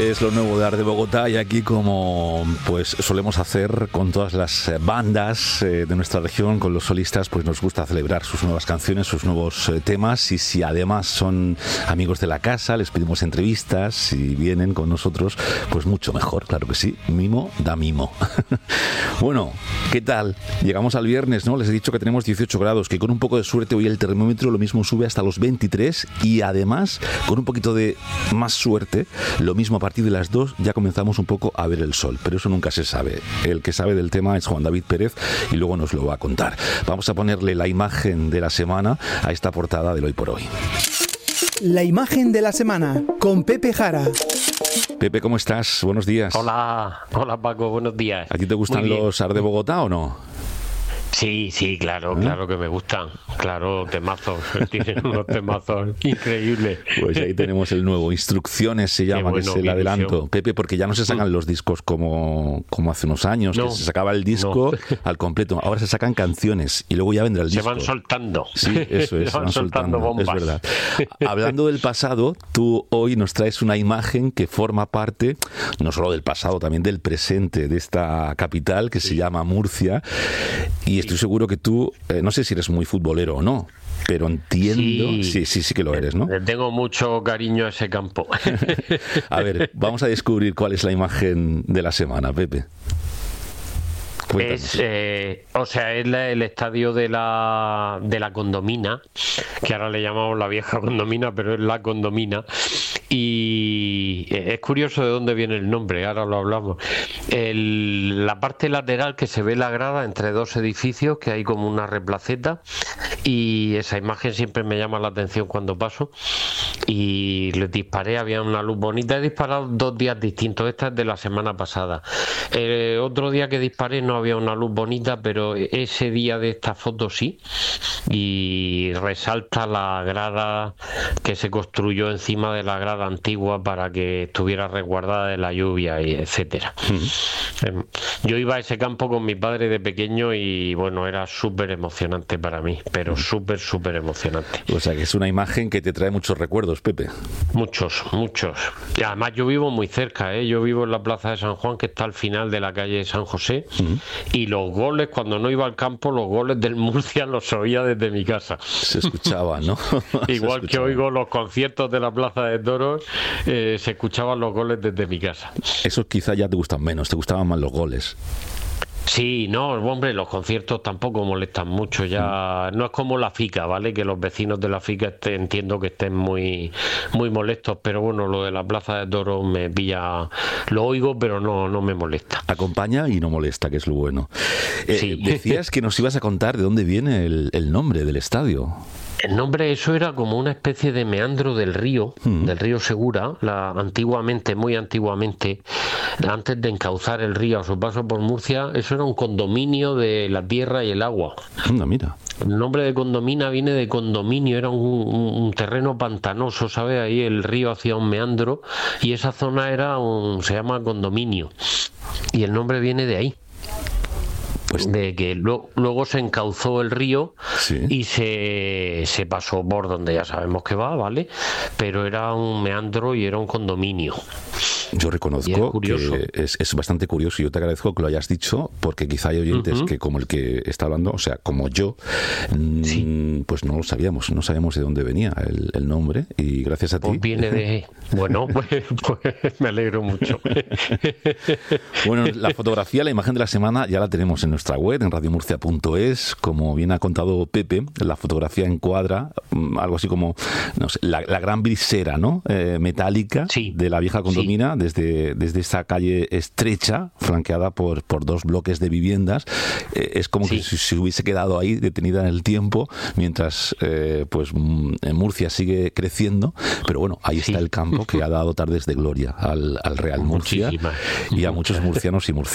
Es lo nuevo de Arde Bogotá y aquí, como pues solemos hacer con todas las bandas de nuestra región, con los solistas, pues nos gusta celebrar sus nuevas canciones, sus nuevos temas, y si además son amigos de la casa, les pedimos entrevistas, si vienen con nosotros, pues mucho mejor, claro que sí, mimo da mimo. Bueno, ¿qué tal? Llegamos al viernes, ¿no? Les he dicho que tenemos 18 grados, que con un poco de suerte hoy el termómetro lo mismo sube hasta los 23 y además, con un poquito de más suerte, lo mismo a partir de las 2 ya comenzamos un poco a ver el sol, pero eso nunca se sabe. El que sabe del tema es Juan David Pérez y luego nos lo va a contar. Vamos a ponerle la imagen de la semana a esta portada del Hoy por Hoy. La imagen de la semana con Pepe Jara. Pepe, ¿cómo estás? Buenos días. Hola Paco, buenos días. ¿A ti te gustan los Arde Bogotá o no? Sí, claro que me gustan. Claro, temazos. Tienen unos temazos increíbles. Pues ahí tenemos el nuevo. Instrucciones se llama, bueno, que es el adelanto. Pepe, porque ya no se sacan los discos como hace unos años, que se sacaba el disco al completo. Ahora se sacan canciones y luego ya vendrá el disco. Se van soltando. Sí, eso es, se van soltando bombas. Es verdad. Hablando del pasado, tú hoy nos traes una imagen que forma parte, no solo del pasado, también del presente de esta capital que se llama Murcia. Y estoy seguro que tú, no sé si eres muy futbolero o no, pero entiendo... Sí que lo eres, ¿no? Tengo mucho cariño a ese campo. A ver, vamos a descubrir cuál es la imagen de la semana, Pepe. Es el estadio de la Condomina, que ahora le llamamos la vieja Condomina, pero es la Condomina, y es curioso de dónde viene el nombre, ahora lo hablamos. La parte lateral que se ve la grada entre dos edificios, que hay como una replaceta, y esa imagen siempre me llama la atención cuando paso, y les disparé, había una luz bonita. He disparado 2 días distintos, esta es de la semana pasada. Otro día que disparé no había una luz bonita, pero ese día de esta foto sí, y resalta la grada que se construyó encima de la grada antigua para que estuviera resguardada de la lluvia y etcétera. Yo iba a ese campo con mi padre de pequeño y bueno, era súper emocionante para mí, pero súper emocionante. O sea que es una imagen que te trae muchos recuerdos, Pepe. Muchos. Y además yo vivo muy cerca, yo vivo en la plaza de San Juan, que está al final de la calle San José, y los goles, cuando no iba al campo, los goles del Murcia los oía desde mi casa. Se escuchaban, ¿no? Igual que oigo los conciertos de la Plaza de Toros, se escuchaban los goles desde mi casa. Esos quizá ya te gustan menos, te gustaban más los goles. Sí, no, hombre, los conciertos tampoco molestan mucho, ya no es como la FICA, ¿vale? Que los vecinos de la FICA entiendo que estén muy molestos, pero bueno, lo de la Plaza de Toros me pilla, lo oigo, pero no me molesta. Acompaña y no molesta, que es lo bueno. Sí. Decías que nos ibas a contar de dónde viene el nombre del estadio. El nombre, eso era como una especie de meandro del río Segura, muy antiguamente, antes de encauzar el río a su paso por Murcia, eso era un condominio de la tierra y el agua. Mira. El nombre de Condomina viene de condominio, era un terreno pantanoso, ¿sabes? Ahí el río hacía un meandro y esa zona se llama condominio, y el nombre viene de ahí. De que luego se encauzó el río y se pasó por donde ya sabemos que va, ¿vale? Pero era un meandro y era un condominio. Yo reconozco que es bastante curioso y yo te agradezco que lo hayas dicho, porque quizá hay oyentes que, como el que está hablando, o sea, como yo, pues no lo sabíamos, no sabíamos de dónde venía el nombre, y gracias a ti. Pues viene de... Bueno, pues me alegro mucho. Bueno, la fotografía, la imagen de la semana ya la tenemos en nuestra web, en radiomurcia.es. Como bien ha contado Pepe, la fotografía encuadra algo así como, no sé, la gran visera, ¿no? Metálica de la vieja Condomina, desde esa calle estrecha, flanqueada por 2 bloques de viviendas. Es como que si se hubiese quedado ahí detenida en el tiempo, mientras pues Murcia sigue creciendo, pero bueno, ahí está el campo que ha dado tardes de gloria al Real Murcia y a muchos murcianos y murcianas.